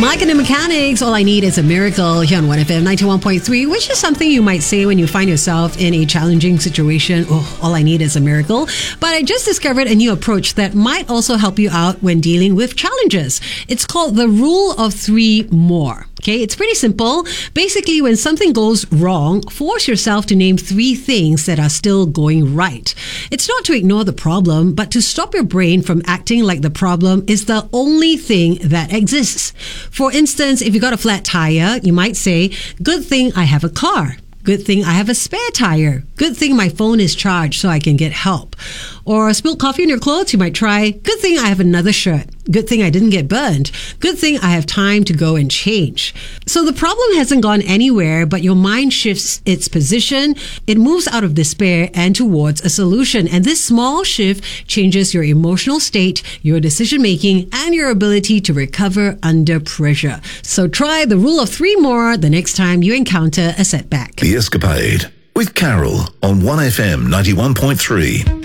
Mike and the Mechanics, All I Need is a Miracle here on 1FM 91.3, which is something you might say when you find yourself in a challenging situation. Oh, all I need is a miracle. But I just discovered a new approach that might also help you out when dealing with challenges. It's called the Rule of 3 More. Okay, it's pretty simple. Basically, when something goes wrong, force yourself to name 3 things that are still going right. It's not to ignore the problem, but to stop your brain from acting like the problem is the only thing that exists. For instance, if you got a flat tire, you might say, good thing I have a car. Good thing I have a spare tire. Good thing my phone is charged so I can get help. Or spilled coffee in your clothes, you might try, good thing I have another shirt. Good thing I didn't get burned. Good thing I have time to go and change. So the problem hasn't gone anywhere, but your mind shifts its position. It moves out of despair and towards a solution. And this small shift changes your emotional state, your decision making, and your ability to recover under pressure. So try the Rule of 3 More the next time you encounter a setback. The Escapade with Carol on 1FM 91.3.